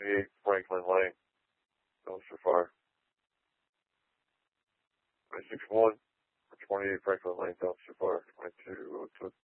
28 Franklin Lane, dumpster fire. 26-1 for 28 Franklin Lane, dumpster fire. 2202.